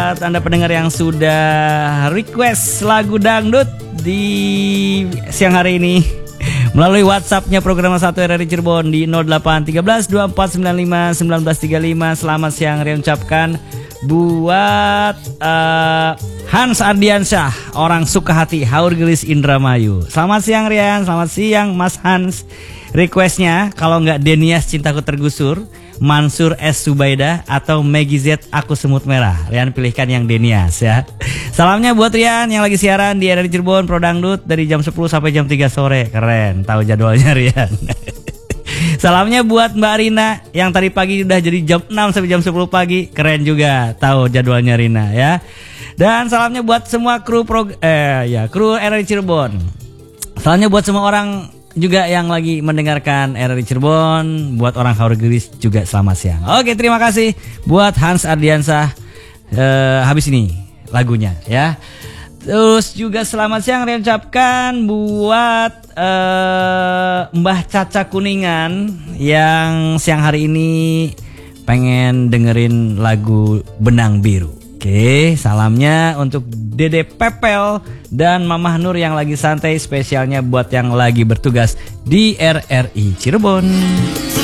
buat Anda pendengar yang sudah request lagu dangdut di siang hari ini melalui WhatsApp-nya program 1 RRI Cirebon di 0813 2495 1935. Selamat siang Rian ucapkan buat Hans Ardiansyah, orang Sukahati, Haur Gelis Indramayu. Selamat siang Rian, selamat siang Mas Hans. Requestnya kalau nggak Denias Cintaku Tergusur, Mansur S. Subaidah, atau Maggie Z Aku Semut Merah. Rian pilihkan yang Denias ya. Salamnya buat Rian yang lagi siaran di RRI Cirebon Pro Dangdut dari jam 10 sampai jam 3 sore. Keren, tahu jadwalnya Rian. Salamnya buat Mbak Rina yang tadi pagi udah jadi jam 6 sampai jam 10 pagi. Keren juga, tahu jadwalnya Rina ya. Dan salamnya buat semua kru kru RRI Cirebon. Salamnya buat semua orang juga yang lagi mendengarkan RRI Cirebon, buat orang Haur Gelis juga selamat siang. Oke, terima kasih buat Hans Ardiansyah. Habis ini lagunya ya. Terus juga selamat siang Rian ucapkan buat Mbah Caca Kuningan yang siang hari ini pengen dengerin lagu Benang Biru. Oke, salamnya untuk Dede Pepel dan Mamah Nur yang lagi santai, spesialnya buat yang lagi bertugas di RRI Cirebon.